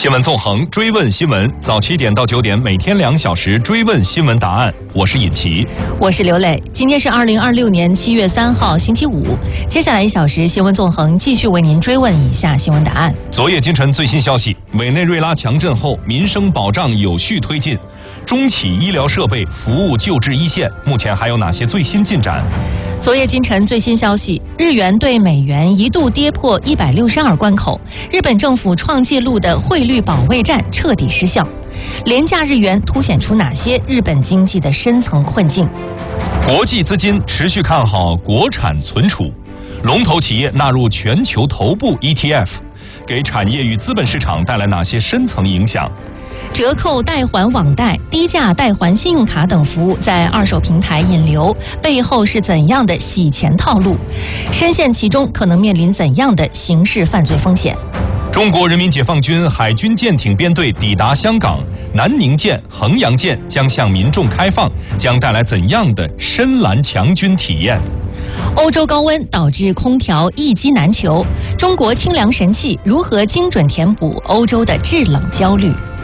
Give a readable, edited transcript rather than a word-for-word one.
新闻纵横，追问新闻，早7点到9点，每天2小时追问新闻答案。我是尹奇， 我是刘磊。今天是2026年7月3号，星期五。接下来1小时，新闻纵横继续为您追问以下新闻答案。 昨夜今晨最新消息，委内瑞拉强震后，民生保障有序推进，中企医疗设备服务救治一线。目前还有哪些最新进展？ 昨夜今晨最新消息，日元对美元一度跌破162关口，日本政府创纪录的汇率保卫战彻底失效。廉价日元凸显出哪些日本经济的深层困境？ 国际资金持续看好国产存储，龙头企业纳入全球头部 ETF， 给产业与资本市场带来哪些深层影响？ 折扣代还网贷、低价代还信用卡等服务在二手平台引流，背后是怎样的洗钱套路？深陷其中可能面临怎样的刑事犯罪风险？ 中国人民解放军海军舰艇编队抵达香港，南宁舰、衡阳舰将向民众开放，将带来怎样的深蓝强军体验？ 欧洲高温导致空调一机难求，中国清凉神器如何精准填补欧洲的制冷焦虑？